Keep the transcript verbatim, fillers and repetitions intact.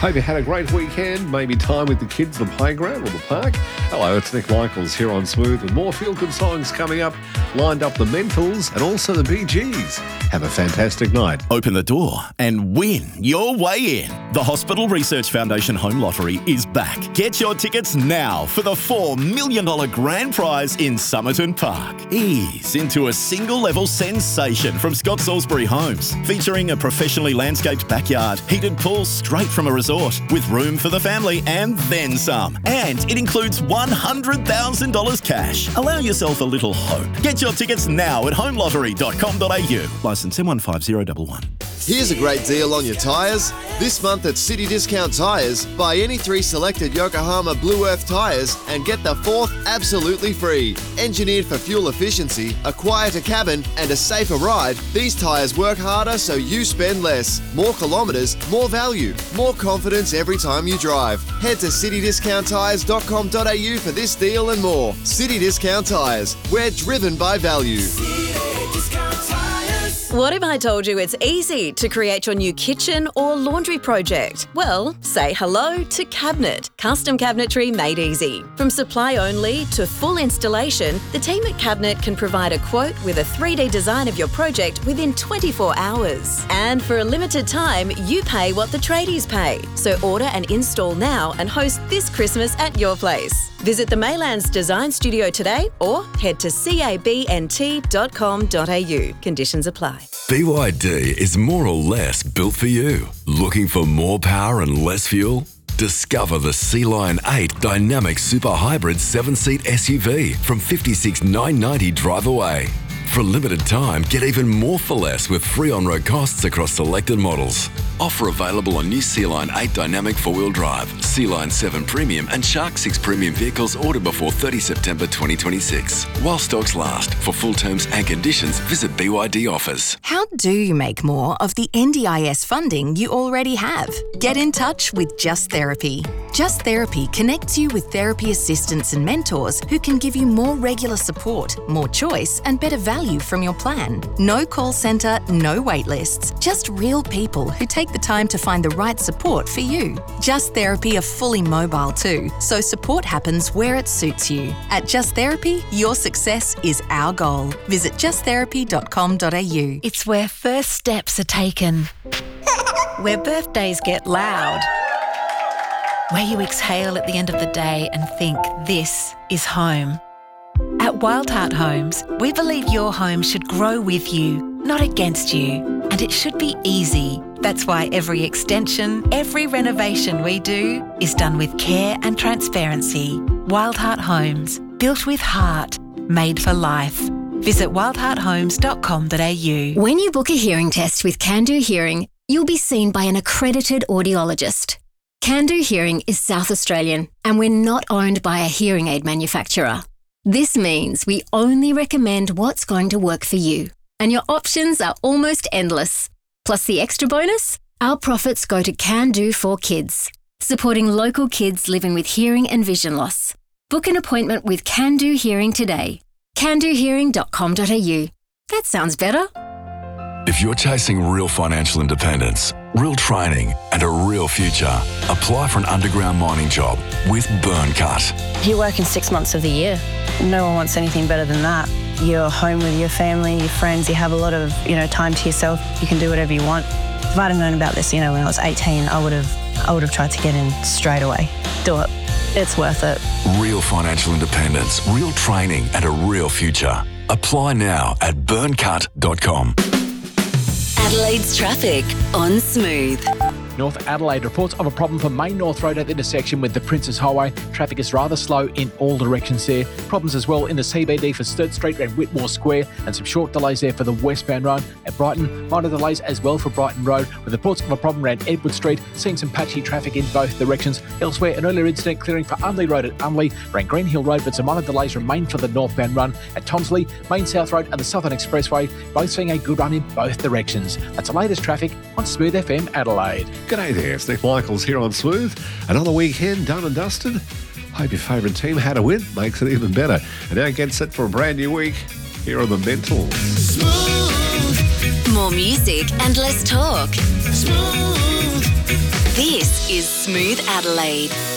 Hope you had a great weekend, maybe time with the kids, the playground or the park. Hello, it's Nick Michaels here on Smooth with more feel-good songs coming up. Lined up the Mentals and also the Bee Gees. Have a fantastic night. Open the door and win your way in. The Hospital Research Foundation Home Lottery is back. Get your tickets now for the four million dollars grand prize in Somerton Park. Ease into a single-level sensation from Scott Salisbury Homes, featuring a professionally landscaped backyard, heated pool straight from a resort, with room for the family and then some. And it includes one hundred thousand dollars cash. Allow yourself a little hope. Get your tickets now at home lottery dot com dot a u. Licence M one five zero one one. Here's a great deal on your tyres. This month at City Discount Tyres, buy any three selected Yokohama Blue Earth tyres and get the fourth absolutely free. Engineered for fuel efficiency, a quieter cabin and a safer ride, these tyres work harder so you spend less. More kilometres, more value, more confidence every time you drive. Head to city discount tyres dot com dot a u for this deal and more. City Discount Tyres, we're driven by value. What if I told you it's easy to create your new kitchen or laundry project? Well, say hello to Cabinet. Custom cabinetry made easy. From supply only to full installation, the team at Cabinet can provide a quote with a three D design of your project within twenty-four hours. And for a limited time, you pay what the tradies pay. So order and install now and host this Christmas at your place. Visit the Maylands Design Studio today or head to cabnt dot com dot a u. Conditions apply. B Y D is more or less built for you. Looking for more power and less fuel? Discover the Sea Lion eight Dynamic Super Hybrid seven-seat S U V from fifty-six thousand nine hundred ninety dollars drive away. For a limited time, get even more for less with free on-road costs across selected models. Offer available on new Sea Lion eight Dynamic four-wheel drive, Sea Lion seven Premium and Shark six Premium vehicles ordered before thirtieth September twenty twenty-six. While stocks last. For full terms and conditions, visit B Y D Offers. How do you make more of the N D I S funding you already have? Get in touch with Just Therapy. Just Therapy connects you with therapy assistants and mentors who can give you more regular support, more choice and better value from your plan. No call centre, no wait lists, just real people who take the time to find the right support for you. Just Therapy are fully mobile too, so support happens where it suits you. At Just Therapy, your success is our goal. Visit just therapy dot com dot a u. It's where first steps are taken, where birthdays get loud, where you exhale at the end of the day and think, this is home. At Wildheart Homes, we believe your home should grow with you, not against you, and it should be easy. That's why every extension, every renovation we do is done with care and transparency. Wildheart Homes, built with heart, made for life. Visit wildheart homes dot com dot a u. When you book a hearing test with Can Do Hearing, you'll be seen by an accredited audiologist. Can Do Hearing is South Australian, and we're not owned by a hearing aid manufacturer. This means we only recommend what's going to work for you, and your options are almost endless. Plus the extra bonus, our profits go to Can Do for Kids, supporting local kids living with hearing and vision loss. Book an appointment with Can Do Hearing today. can do hearing dot com dot a u. That sounds better. If you're chasing real financial independence, real training and a real future, apply for an underground mining job with Burncut. You're working six months of the year. No one wants anything better than that. You're home with your family, your friends, you have a lot of, you know, time to yourself. You can do whatever you want. If I'd have known about this, you know, when I was eighteen, I would have I would have tried to get in straight away. Do it. It's worth it. Real financial independence, real training and a real future. Apply now at burncut dot com. Adelaide's traffic on Smooth. North Adelaide reports of a problem for Main North Road at the intersection with the Princes Highway. Traffic is rather slow in all directions there. Problems as well in the C B D for Sturt Street and Whitmore Square, and some short delays there for the westbound road. At Brighton, minor delays as well for Brighton Road, with reports of a problem around Edward Street, seeing some patchy traffic in both directions. Elsewhere, an earlier incident clearing for Unley Road at Unley, around Green Hill Road, but some minor delays remain for the northbound run. At Tonsley, Main South Road and the Southern Expressway, both seeing a good run in both directions. That's the latest traffic on Smooth F M Adelaide. G'day there, it's Nick Michaels here on Smooth. Another weekend done and dusted. Hope your favourite team had a win, makes it even better. And now get set for a brand new week. Here are the Mentals. Smooth. More music and less talk. Smooth. This This is Smooth Adelaide.